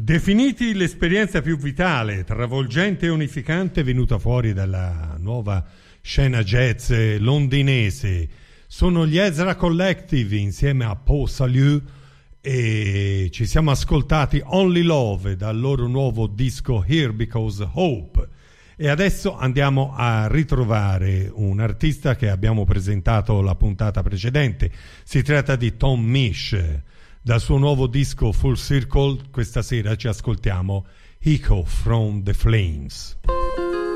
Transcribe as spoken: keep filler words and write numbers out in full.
Definiti l'esperienza più vitale, travolgente e unificante venuta fuori dalla nuova scena jazz londinese, sono gli Ezra Collective insieme a Paul Salieu, e ci siamo ascoltati Only Love dal loro nuovo disco Here Because Hope. E adesso andiamo a ritrovare un artista che abbiamo presentato la puntata precedente. Si tratta di Tom Misch. Dal suo nuovo disco Full Circle questa sera ci ascoltiamo Echo from the Flames.